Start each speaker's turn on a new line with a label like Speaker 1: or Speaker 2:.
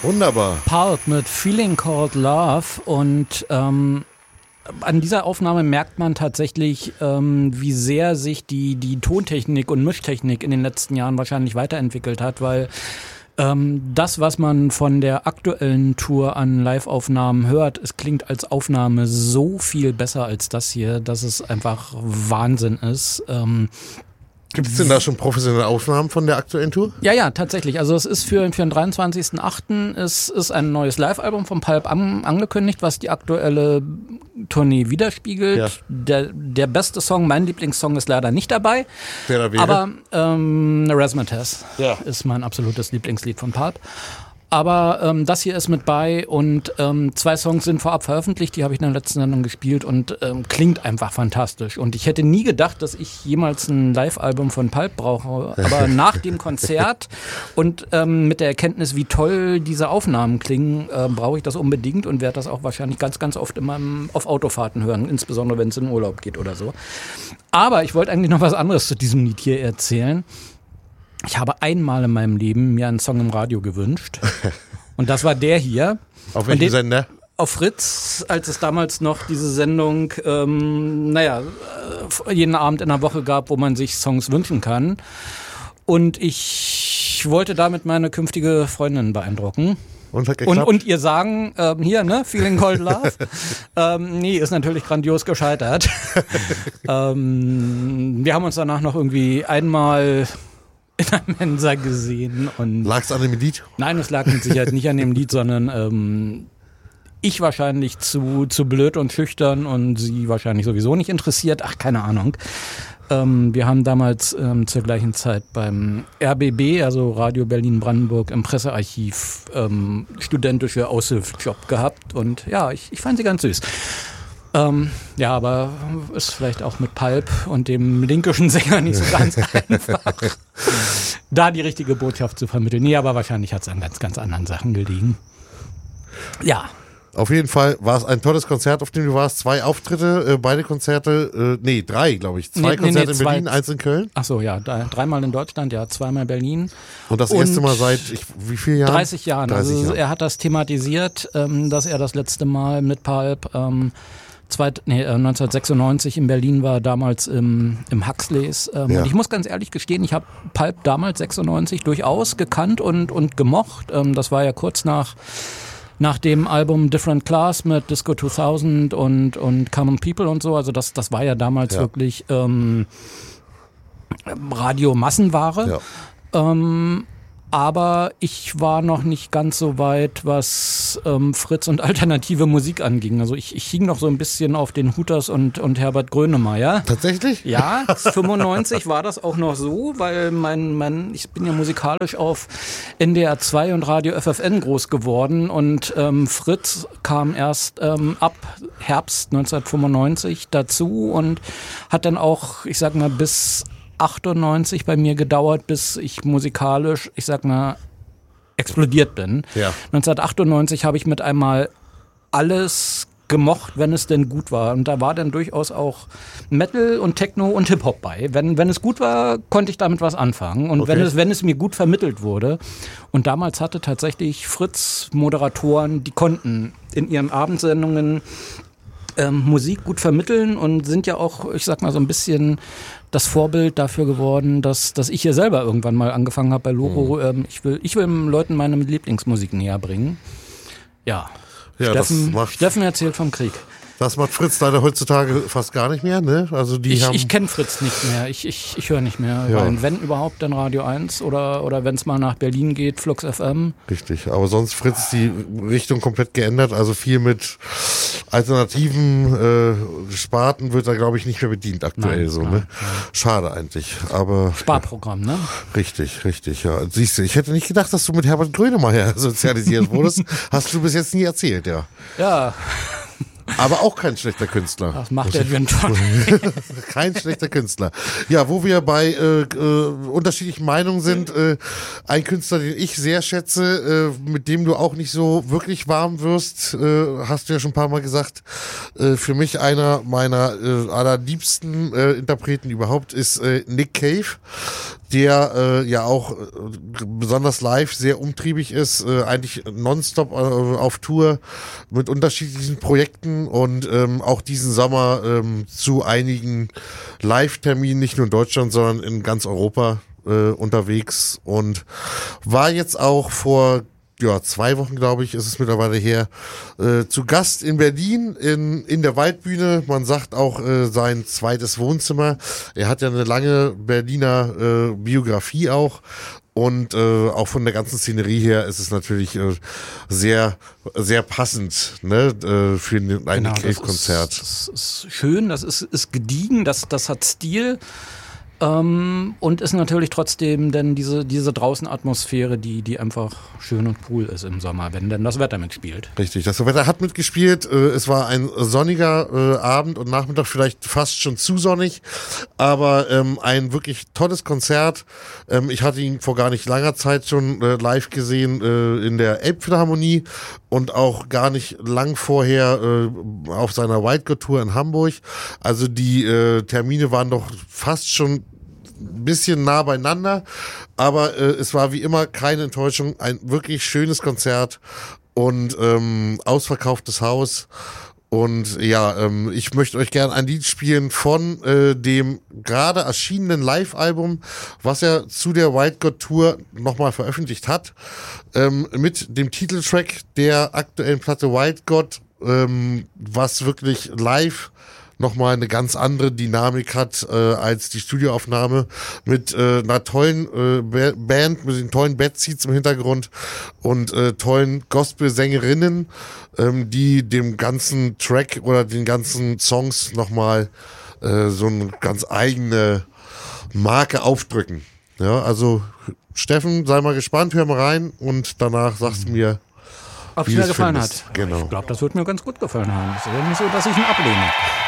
Speaker 1: Wunderbar.
Speaker 2: Pulp mit Feeling Called Love und an dieser Aufnahme merkt man tatsächlich, wie sehr sich die Tontechnik und Mischtechnik in den letzten Jahren wahrscheinlich weiterentwickelt hat, weil das, was man von der aktuellen Tour an Live-Aufnahmen hört, es klingt als Aufnahme so viel besser als das hier, dass es einfach Wahnsinn ist.
Speaker 1: Gibt es denn da schon professionelle Aufnahmen von der aktuellen Tour?
Speaker 2: Ja, tatsächlich. Also es ist für den 23.08. ist ein neues Live-Album von Pulp angekündigt, was die aktuelle Tournee widerspiegelt. Ja. Der beste Song, mein Lieblingssong, ist leider nicht dabei.
Speaker 1: Wer da wäre?
Speaker 2: Aber Razzmatazz ist mein absolutes Lieblingslied von Pulp. Aber das hier ist mit bei und 2 Songs sind vorab veröffentlicht, die habe ich in der letzten Sendung gespielt und klingt einfach fantastisch. Und ich hätte nie gedacht, dass ich jemals ein Live-Album von Pulp brauche, aber nach dem Konzert und mit der Erkenntnis, wie toll diese Aufnahmen klingen, brauche ich das unbedingt und werde das auch wahrscheinlich ganz, ganz oft auf Autofahrten hören, insbesondere wenn es in Urlaub geht oder so. Aber ich wollte eigentlich noch was anderes zu diesem Lied hier erzählen. Ich habe einmal in meinem Leben mir einen Song im Radio gewünscht. Und das war der hier.
Speaker 1: Auf welchem Sender?
Speaker 2: Auf Fritz, als es damals noch diese Sendung, jeden Abend in der Woche gab, wo man sich Songs wünschen kann. Und ich wollte damit meine künftige Freundin beeindrucken. Und ihr sagen, Feeling Called Love. Nee, ist natürlich grandios gescheitert. Wir haben uns danach noch irgendwie einmal in der Mensa gesehen.
Speaker 1: Lag es an dem Lied?
Speaker 2: Nein, es lag mit Sicherheit nicht an dem Lied, sondern ich wahrscheinlich zu blöd und schüchtern und sie wahrscheinlich sowieso nicht interessiert. Ach, keine Ahnung. Wir haben damals zur gleichen Zeit beim RBB, also Radio Berlin-Brandenburg, im Pressearchiv studentische Aushilfsjob gehabt und ja, ich fand sie ganz süß. Aber ist vielleicht auch mit Pulp und dem linkischen Sänger nicht so ganz einfach, da die richtige Botschaft zu vermitteln. Nee, aber wahrscheinlich hat es an ganz, ganz anderen Sachen gelegen. Ja.
Speaker 1: Auf jeden Fall war es ein tolles Konzert, auf dem du warst. 2 Auftritte, beide Konzerte, 3, glaube ich. 2 Konzerte in Berlin, 1 in Köln.
Speaker 2: Ach so, ja, 3-mal in Deutschland, ja, 2-mal in Berlin.
Speaker 1: Und das erste Mal seit, wie vielen Jahren?
Speaker 2: 30 Jahren.
Speaker 1: 30 Jahren.
Speaker 2: Er hat das thematisiert, dass er das letzte Mal mit Pulp 1996 in Berlin war, damals im Huxleys. Und ich muss ganz ehrlich gestehen, ich habe Pulp damals 96 durchaus gekannt und gemocht. Das war ja kurz nach dem Album Different Class mit Disco 2000 und Common People und so. Also das war ja damals wirklich Radio-Massenware. Ja. Aber ich war noch nicht ganz so weit, was Fritz und alternative Musik anging. Also ich hing noch so ein bisschen auf den Hooters und Herbert Grönemeyer.
Speaker 1: Tatsächlich?
Speaker 2: Ja, 95 war das auch noch so, weil ich bin ja musikalisch auf NDR 2 und Radio FFN groß geworden und Fritz kam erst ab Herbst 1995 dazu und hat dann auch, ich sag mal, bis 98 bei mir gedauert, bis ich musikalisch, ich sag mal, explodiert bin. Ja. 1998 habe ich mit einmal alles gemocht, wenn es denn gut war. Und da war dann durchaus auch Metal und Techno und Hip-Hop bei. Wenn es gut war, konnte ich damit was anfangen. Und wenn es mir gut vermittelt wurde. Und damals hatte tatsächlich Fritz Moderatoren, die konnten in ihren Abendsendungen Musik gut vermitteln und sind ja auch, ich sag mal, so ein bisschen das Vorbild dafür geworden, dass ich hier selber irgendwann mal angefangen habe bei Loro. Ich will Leuten meine Lieblingsmusik näher bringen. Ja, Steffen erzählt vom Krieg.
Speaker 1: Das macht Fritz leider heutzutage fast gar nicht mehr, ne? Also
Speaker 2: ich kenne Fritz nicht mehr. Ich höre nicht mehr rein. Wenn überhaupt, dann Radio 1 oder wenn es mal nach Berlin geht, Flux FM.
Speaker 1: Richtig, aber sonst Fritz die Richtung komplett geändert. Also viel mit alternativen Sparten wird da, glaube ich, nicht mehr bedient aktuell. Nein. Schade eigentlich. Aber
Speaker 2: Sparprogramm, ne?
Speaker 1: Richtig, ja. Siehst du, ich hätte nicht gedacht, dass du mit Herbert Grönemeyer sozialisiert wurdest. Hast du bis jetzt nie erzählt, ja.
Speaker 2: Ja.
Speaker 1: Aber auch kein schlechter Künstler.
Speaker 2: Das macht der Winter.
Speaker 1: Kein schlechter Künstler. Ja, wo wir bei unterschiedlichen Meinungen sind, ein Künstler, den ich sehr schätze, mit dem du auch nicht so wirklich warm wirst, hast du ja schon ein paar Mal gesagt, für mich einer meiner allerliebsten Interpreten überhaupt ist Nick Cave. der ja auch besonders live sehr umtriebig ist, eigentlich nonstop auf Tour mit unterschiedlichen Projekten und auch diesen Sommer zu einigen Live-Terminen, nicht nur in Deutschland, sondern in ganz Europa unterwegs und war jetzt auch vor 2 Wochen, glaube ich, ist es mittlerweile her, zu Gast in Berlin in der Waldbühne. Man sagt auch sein zweites Wohnzimmer. Er hat ja eine lange Berliner Biografie auch. Und auch von der ganzen Szenerie her ist es natürlich sehr, sehr passend, ne, für ein Cave-Konzert.
Speaker 2: Das ist schön, das ist gediegen, das hat Stil. Und ist natürlich trotzdem denn diese Draußenatmosphäre, die einfach schön und cool ist im Sommer, wenn denn das Wetter mitspielt.
Speaker 1: Richtig, das Wetter hat mitgespielt. Es war ein sonniger Abend und Nachmittag, vielleicht fast schon zu sonnig, aber ein wirklich tolles Konzert. Ich hatte ihn vor gar nicht langer Zeit schon live gesehen in der Elbphilharmonie und auch gar nicht lang vorher auf seiner Wildcat-Tour in Hamburg. Also die Termine waren doch fast schon ein bisschen nah beieinander, aber es war wie immer keine Enttäuschung, ein wirklich schönes Konzert und ausverkauftes Haus. Und ja, ich möchte euch gerne ein Lied spielen von dem gerade erschienenen Live-Album, was er zu der Wildcat-Tour nochmal veröffentlicht hat, mit dem Titeltrack der aktuellen Platte Wildcat, was wirklich live nochmal eine ganz andere Dynamik hat als die Studioaufnahme mit einer tollen Band, mit den tollen Beatseats im Hintergrund und tollen Gospel-Sängerinnen, die dem ganzen Track oder den ganzen Songs nochmal so eine ganz eigene Marke aufdrücken. Ja, also Steffen, sei mal gespannt, hör mal rein und danach sagst du mir,
Speaker 2: ob es mir gefallen hat.
Speaker 1: Genau.
Speaker 2: Ich glaube, das wird mir ganz gut gefallen haben. Es ist ja nicht so, dass ich ihn ablehne.